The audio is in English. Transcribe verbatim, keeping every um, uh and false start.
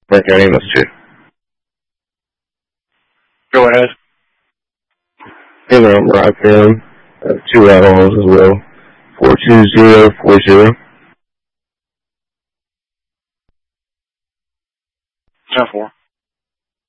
Frank County, Massachusetts. Go ahead. Hey there, I'm Rocktown. I have two outlaws as well. four two zero four zero. ten four.